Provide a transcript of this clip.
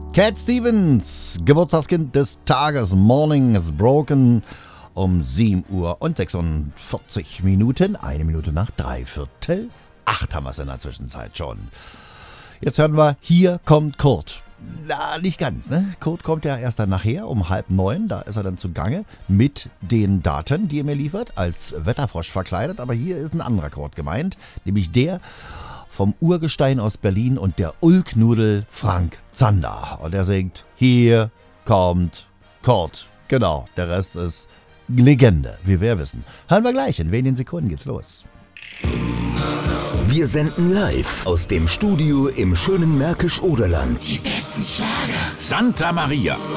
Cat Stevens, Geburtstagskind des Tages, Morning is Broken, um 7 Uhr und 46 Minuten, 1 Minute nach 7:45 haben wir es in der Zwischenzeit schon. Jetzt hören wir, hier kommt Kurt. Na, nicht ganz, ne? Kurt kommt ja erst dann nachher um 8:30, da ist er dann zugange mit den Daten, die er mir liefert, als Wetterfrosch verkleidet, aber hier ist ein anderer Kurt gemeint, nämlich der vom Urgestein aus Berlin und der Ulknudel Frank Zander. Und er singt, hier kommt Kurt. Genau, der Rest ist Legende, wie wir wissen. Hören wir gleich, in wenigen Sekunden geht's los. Wir senden live aus dem Studio im schönen Märkisch-Oderland. Die besten Schlager. Santa Maria.